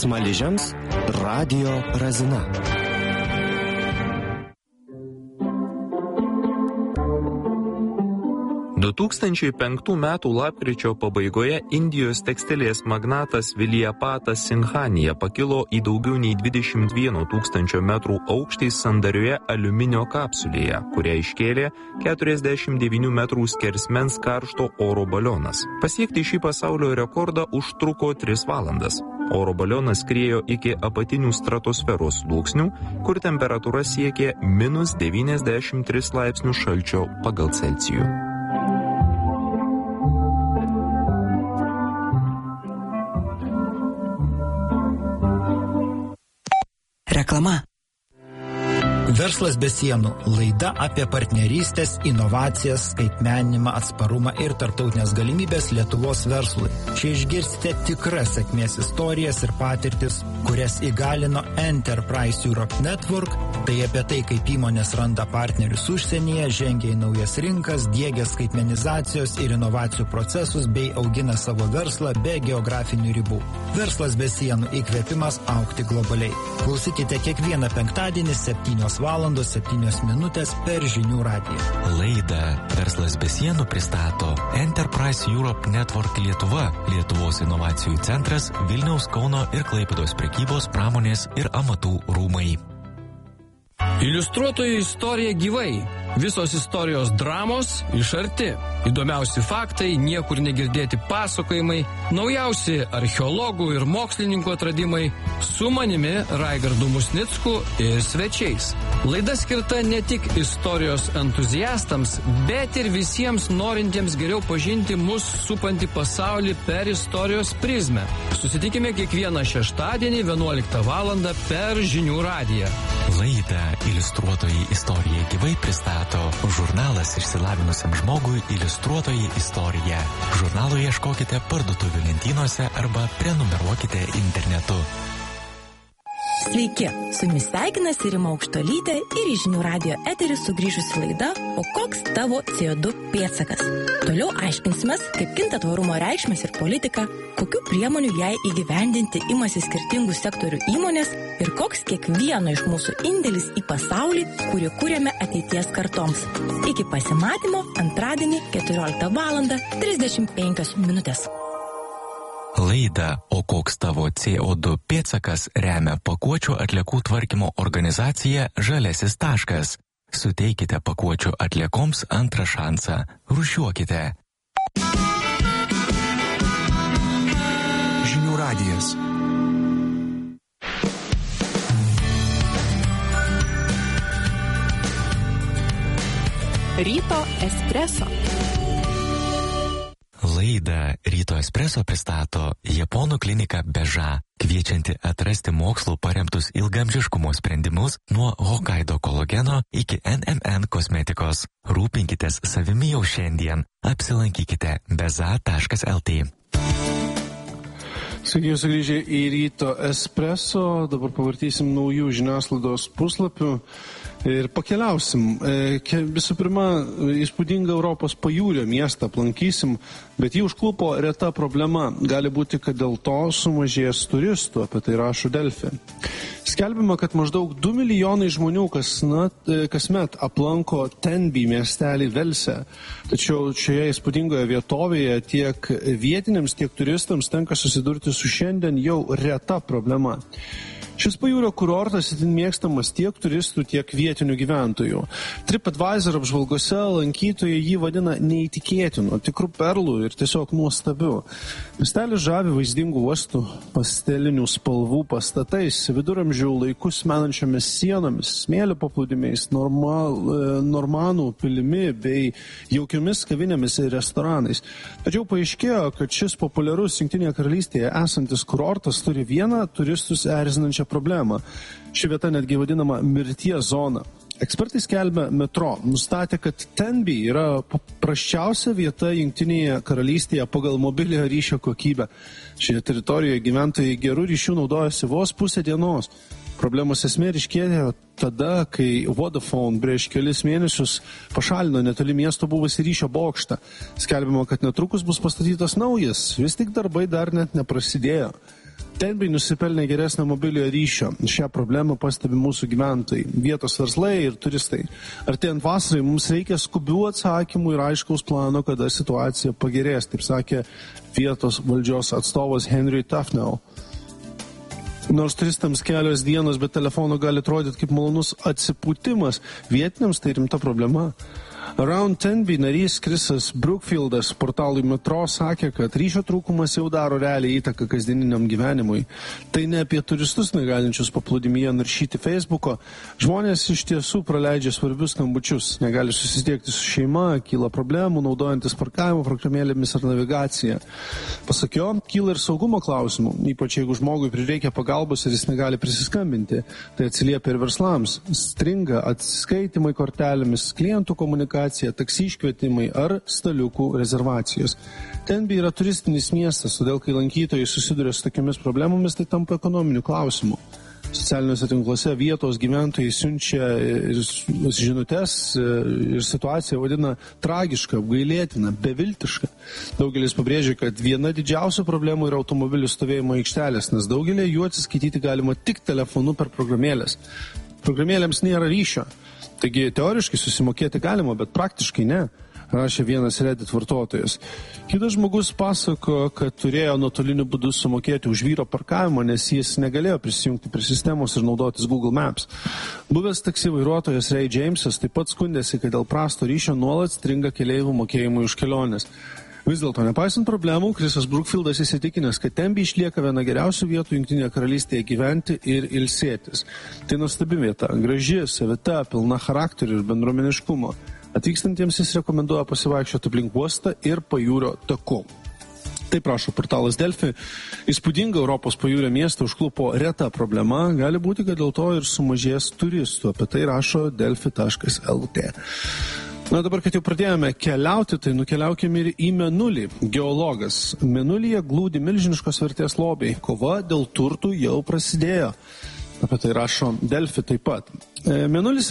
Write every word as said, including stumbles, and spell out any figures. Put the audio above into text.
Smaližiams Radio Razina. du tūkstančiai penktų metų lapkričio pabaigoje Indijos tekstilės magnatas Viljapatas Sinhanija pakilo į daugiau nei dvidešimt vieno tūkstančio metrų aukštį sandarioje aliuminio kapsulėje, kurią iškėlė keturiasdešimt devynių metrų skersmens karšto oro balionas. Pasiekti šį pasaulio rekordą užtruko tris valandas. Oro balionas skriejo iki apatinių stratosferos sluoksnių, kur temperatūra siekė minus devyniasdešimt tris laipsnių šalčio pagal Celcijų. Reklama. Verslas be sienų – laida apie partnerystės, inovacijas, skaitmeninimą, atsparumą ir tarptautinės galimybės Lietuvos verslui. Čia išgirsite tikras sėkmės istorijas ir patirtis, kurias įgalino Enterprise Europe Network, tai apie tai, kaip įmonės randa partnerius užsienyje, žengia į naujas rinkas, diegia skaitmenizacijos ir inovacijų procesus bei augina savo verslą be geografinių ribų. Verslas be sienų – įkvėpimas augti globaliai. Klausykite kiekvieną penktadienį septynios valandos septynios minutės per Žinių radiją. Laidą Verslas be sienų pristato Enterprise Europe Network Lietuva, Lietuvos inovacijų centras, Vilniaus, Kauno ir Klaipėdos prekybos, pramonės ir amatų rūmai. Iliustruotojų istorija gyvai. Visos istorijos dramos iš arti. Įdomiausi faktai, niekur negirdėti pasakojimai, naujausi archeologų ir mokslininkų atradimai, su manimi Raigardu Musnicku ir svečiais. Laida skirta ne tik istorijos entuziastams, bet ir visiems norintiems geriau pažinti mus supantį pasaulį per istorijos prizmę. Susitikime kiekvieną šeštadienį vienuoliktą valandą per Žinių radiją. Laidą Iliustruotojai istorija gyvai pristato žurnalas išsilavinusiam žmogui Iliustruotojai istorija. Žurnalo ieškokite parduotuvių lentynose arba prenumeruokite internetu. Sveiki, su jumis sveikinasi Rima Aukštuolytė ir į Žinių radijo eterį sugrįžusi laida O koks tavo C O du pėdsakas? Toliau aiškinsimės, kaip kinta tvarumo reikšmės ir politika, kokių priemonių jai įgyvendinti imasi skirtingų sektorių įmonės ir koks kiekvieno iš mūsų indėlis į pasaulį, kurį kūrėme ateities kartoms. Iki pasimatymo antradienį keturioliktą valandą trisdešimt penkios minutės. Laidą O koks tavo C O du pėdsakas remia pakuočių atliekų tvarkymo organizacija Žaliasis taškas. Suteikite pakuočių atliekoms antrą šansą. Rūšiuokite. Žinių radijas. Ryto espreso. Laidą Ryto espreso pristato Japonų klinika Beža, kviečianti atrasti mokslų paremtus ilgamžiškumo sprendimus nuo Hokkaido kolageno iki N M N kosmetikos. Rūpinkitės savimi jau šiandien. Apsilankykite beza taškas L T. Sveiki, sugrįžę į Ryto espreso. Dabar pavartysim naujų žiniasklaidos puslapių ir pakeliausim. Visų pirma, įspūdingą Europos pajūrio miestą aplankysim, bet jį užklupo reta problema. Gali būti, kad dėl to sumažės turistų, apie tai rašo Delfi. Skelbima, kad maždaug du milijonai žmonių kasmet, kasmet aplanko Tenby miestelį Velse. Tačiau šioje įspūdingoje vietovėje tiek vietiniams, tiek turistams tenka susidurti su šiandien jau reta problema. Šis pajūrio kurortas itin mėgstamas tiek turistų, tiek vietinių gyventojų. TripAdvisor apžvalgose lankytojai jį vadina neįtikėtinu, tikrų perlų ir tiesiog nuostabiu. Miestelis žavi vaizdingų uostų, pastelinių spalvų pastatais, viduramžių laikus menančiomis sienomis, smėlio paplūdimiais, normal, normanų pilimi bei jaukiomis kavinėmis ir restoranais. Tačiau paaiškėjo, kad šis populiarus Jungtinėje karalystėje esantis kurortas turi vieną turistus erzinančią problemą. Ši vieta netgi vadinama mirties zona. Ekspertai skelbia Metro, nustatė, kad Tenby yra prasčiausia vieta Jungtinėje karalystėje pagal mobiliojo ryšio kokybę. Šioje teritorijoje gyventojai gerų ryšių naudojasi vos pusę dienos. Problemos esmė ryškėjo tada, kai Vodafone prieš kelis mėnesius pašalino netoli miesto buvusį ryšio bokštą. Skelbima, kad netrukus bus pastatytas naujas, vis tik darbai dar net neprasidėjo. Tenby nusipelnė geresnio mobiliojo ryšio. Šią problemą pastebi mūsų gyventojai, vietos verslai ir turistai. Artėjant vasarai mums reikia skubių atsakymų ir aiškaus plano, kada situacija pagerės, taip sakė vietos valdžios atstovas Henry Tufnell. Nors turistams kelios dienos be telefono gali atrodyti kaip malonus atsipūtimas, vietiniams tai rimta problema. Around Tenby narys Chrisas Brookfieldas portalui Metro sakė, kad ryšio trūkumas jau daro realiai įtaką kasdieniniam gyvenimui. Tai ne apie turistus negalinčius paplūdimyje naršyti Facebooko. Žmonės iš tiesų praleidžia svarbius skambučius, negali susisiekti su šeima, kyla problemų naudojantis parkavimo programėlėmis ar navigacija. Pasak jo, kyla ir saugumo klausimų, ypač jeigu žmogui prireikia pagalbos ir jis negali prisiskambinti. Tai atsiliepia ir verslams. Stringa atsiskaitimai kortelėmis, klientų komunikacija, taksi iškvietimai ar staliukų rezervacijos. Tenby yra turistinis miestas, todėl kai lankytojai susiduria su tokiamis problemomis, tai tampa ekonominiu klausimu. Socialiniuose tinkluose vietos gyventojai siunčia žinutes ir situaciją vadina tragiška, apgailėtina, beviltiška. Daugelis pabrėžia, kad viena didžiausių problemų yra automobilių stovėjimo aikštelės, nes daugelį jų atsiskaityti galima tik telefonu per programėlės. Programėlėms nėra ryšio. Taigi teoriškai susimokėti galima, bet praktiškai ne, rašė vienas Reddit vartotojas. Kitas žmogus pasako, kad turėjo nuotoliniu būdu sumokėti už vyro parkavimą, nes jis negalėjo prisijungti prie sistemos ir naudotis Google Maps. Buvęs taksi vairuotojas Ray Jamesas taip pat skundėsi, kad dėl prasto ryšio nuolat stringa keleivių mokėjimų už keliones. Vis dėlto, nepaisant problemų, Chrisas Brookfieldas įsitikinęs, kad Tenby išlieka viena geriausių vietų Jungtinėje karalystėje gyventi ir ilsėtis. Tai nuostabi vieta, graži, savita, pilna charakterių ir bendruomeniškumo. Atvykstantiems jis rekomenduoja pasivaikščioti aplink uostą ir pajūrio taku. Taip rašo portalas Delfi. Įspūdinga Europos pajūrio miestą užklupo reta problema, gali būti, kad dėl to ir sumažės turistų. Apie tai rašo delfi taškas lt. Na dabar, kad jau pradėjome keliauti, tai nukeliaukime ir į Mėnulį. Geologas. Mėnulyje glūdi milžiniškos vertės lobiai. Kova dėl turtų jau prasidėjo. Apie tai rašo Delfi taip pat. Mėnulis